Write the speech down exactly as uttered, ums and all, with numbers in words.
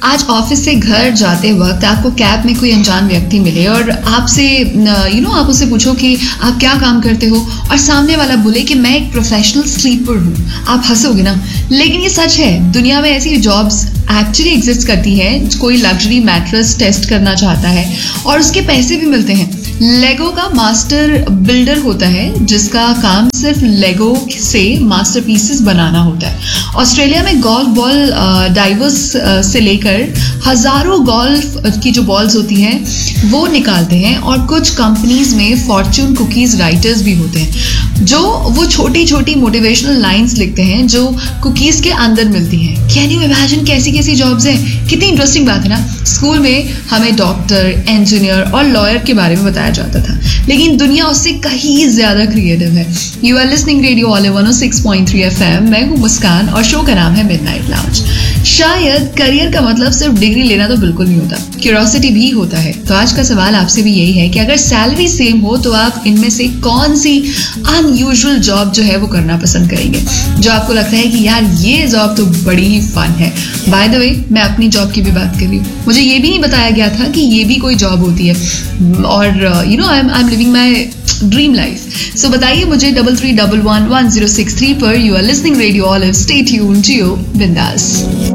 आज ऑफिस से घर जाते वक्त आपको कैब में कोई अनजान व्यक्ति मिले और आपसे यू नो आप उससे पूछो कि आप क्या काम करते हो और सामने वाला बोले कि मैं एक प्रोफेशनल स्लीपर हूँ, आप हंसोगे ना। लेकिन ये सच है, दुनिया में ऐसी जॉब्स एक्चुअली एग्जिस्ट करती है। कोई लग्जरी मैट्रेस टेस्ट करना चाहता है और उसके पैसे भी मिलते हैं। लेगो का मास्टर बिल्डर होता है जिसका काम सिर्फ लेगो से मास्टरपीसेस बनाना होता है। ऑस्ट्रेलिया में गोल्फ बॉल डाइवर्स से लेकर हजारों गोल्फ की जो बॉल्स होती हैं वो निकालते हैं। और कुछ कंपनीज में फॉर्च्यून कुकीज राइटर्स भी होते हैं जो वो छोटी छोटी मोटिवेशनल लाइंस लिखते हैं जो कुकीज के अंदर मिलती हैं। कैन यू इमेजिन कैसी कैसी जॉब्स हैं? कितनी इंटरेस्टिंग बात है ना। स्कूल में हमें डॉक्टर, इंजीनियर और लॉयर के बारे में बताया जाता था, लेकिन दुनिया उससे कहीं ज्यादा क्रिएटिव है। You are listening radio all one O six point three F M. मैं हूँ मुस्कान और शो का नाम है मिडनाइट लाउंज। शायद करियर का मतलब सिर्फ डिग्री लेना तो बिल्कुल नहीं होता, क्यूरियोसिटी भी होता है। तो आज का सवाल आपसे भी यही है कि अगर सैलरी सेम हो तो आप इनमें से कौन सी अनयूजुअल जॉब जो है वो करना पसंद करेंगे, जो आपको लगता है कि यार ये जॉब तो बड़ी ही फन है। बाय द वे, मैं अपनी जॉब की भी बात कर रही हूँ। मुझे ये भी नहीं बताया गया था कि ये भी कोई जॉब होती है और you know I am I am living my dream life. सो बताइए मुझे double three double one one zero six three पर। You are listening radio olive. Stay tuned, जियो बिंदास।